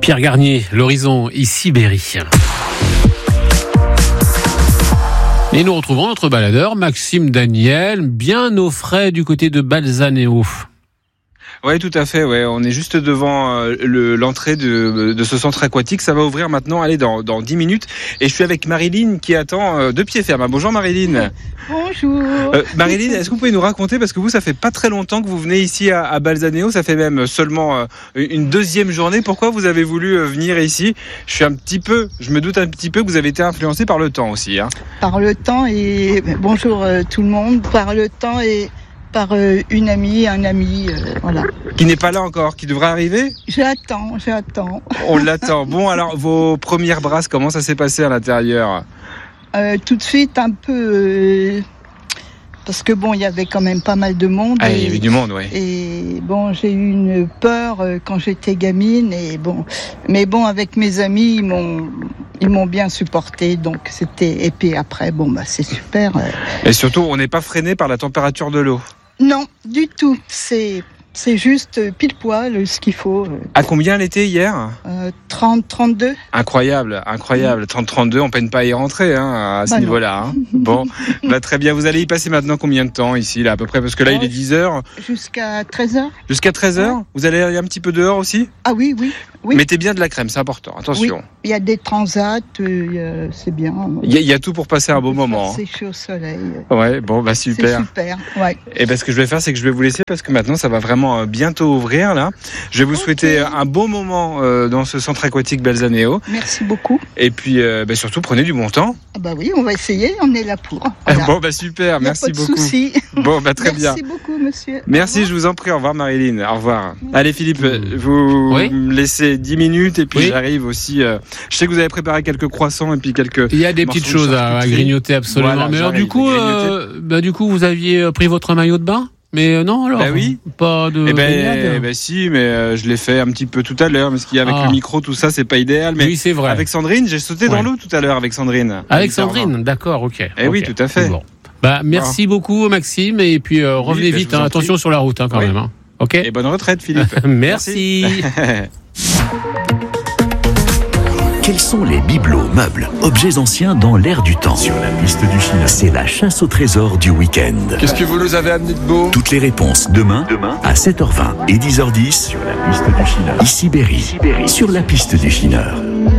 Pierre Garnier, l'horizon ici Berry. Et nous retrouvons notre baladeur Maxime Daniel, bien au frais du côté de Balzaneo. Oui, tout à fait. Ouais, on est juste devant l'entrée de ce centre aquatique. Ça va ouvrir maintenant, dans 10 minutes. Et je suis avec Marilyn qui attend de pied ferme. Bonjour Marilyn. Bonjour. Marilyn, est-ce que vous pouvez nous raconter, parce que vous, ça fait pas très longtemps que vous venez ici à Balzaneo, ça fait même seulement une deuxième journée. Pourquoi vous avez voulu venir ici ? Je me doute un petit peu que vous avez été influencé par le temps aussi. Hein. Par le temps et bonjour tout le monde. Par le temps et par une amie, un ami, voilà. Qui n'est pas là encore, qui devrait arriver ? J'attends. On l'attend. Bon, alors, vos premières brasses, comment ça s'est passé à l'intérieur ? Tout de suite, un peu... parce que bon, il y avait quand même pas mal de monde. Ah, il y avait du monde, oui. Et bon, j'ai eu une peur quand j'étais gamine. Mais bon, avec mes amis, ils m'ont bien supporté. Donc, c'était... Et puis après, c'est super. Et surtout, on n'est pas freiné par la température de l'eau ? Non, du tout. C'est juste pile poil ce qu'il faut. À combien elle était hier ? 32. Incroyable. 30-32, on peine pas à y rentrer à ce niveau-là. Hein. Bon, très bien. Vous allez y passer maintenant combien de temps ici, là, à peu près ? Parce que là, il est 10h. Jusqu'à 13h. Jusqu'à 13h ? Ouais. Vous allez aller un petit peu dehors aussi ? Ah oui. Mettez bien de la crème, c'est important. Attention. Oui. Il y a des transats, c'est bien. Il y a tout pour passer un beau moment. C'est chaud au soleil. Ouais, super. C'est super, ouais. Et ce que je vais faire, c'est que je vais vous laisser parce que maintenant, ça va vraiment bientôt ouvrir, là. Je vais vous souhaiter un bon moment dans ce centre aquatique Balzaneo. Merci beaucoup. Et puis, surtout, prenez du bon temps. Ah oui, on va essayer, on est là pour. Voilà. Bon, super, merci beaucoup. Pas de soucis. Bon, très bien. Merci beaucoup, monsieur. Merci, je vous en prie. Au revoir, Marilyn. Au revoir. Allez, Philippe, vous me laissez 10 minutes et puis j'arrive aussi. Je sais que vous avez préparé quelques croissants et puis quelques. Il y a des petites choses à grignoter, absolument. Voilà, mais alors, du coup, vous aviez pris votre maillot de bain ? Mais non, alors. Oui. Pas de. Si, mais je l'ai fait un petit peu tout à l'heure, parce qu'avec le micro, tout ça, c'est pas idéal. Mais oui, c'est vrai. Avec Sandrine, j'ai sauté dans l'eau tout à l'heure avec Sandrine. Avec Sandrine, d'accord, ok. Oui, tout à fait. Bon. Merci beaucoup, Maxime, et puis revenez vite. Attention sur la route, quand même. Hein. Ok. Et bonne retraite, Philippe. Merci. Quels sont les bibelots, meubles, objets anciens dans l'air du temps ? Sur la piste du China. C'est la chasse au trésor du week-end. Qu'est-ce que vous nous avez amené de beau ? Toutes les réponses demain à 7h20 et 10h10 sur la piste du China. Ici Berry, sur la piste du China.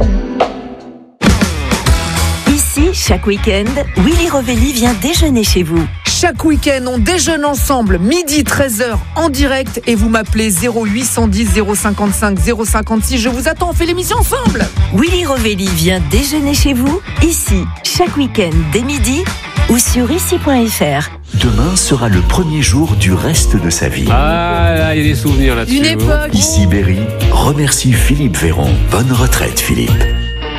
Ici, chaque week-end, Willy Rovelli vient déjeuner chez vous. Chaque week-end, on déjeune ensemble, midi 13h en direct et vous m'appelez 0810 055 056. Je vous attends, on fait l'émission ensemble. Willy Rovelli vient déjeuner chez vous, ici, chaque week-end dès midi ou sur ici.fr. Demain sera le premier jour du reste de sa vie. Ah, là, il y a des souvenirs là-dessus. Une époque. Ici Berry remercie Philippe Véron. Bonne retraite, Philippe.